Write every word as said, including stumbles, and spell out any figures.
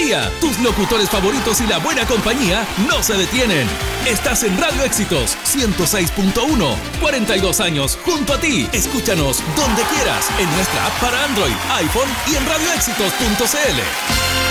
día. Tus locutores favoritos y la buena compañía no se detienen. Estás en Radio Éxitos ciento seis punto uno. cuarenta y dos años junto a ti. Escúchanos donde quieras en nuestra app para Android, iPhone y en radio éxitos punto c l.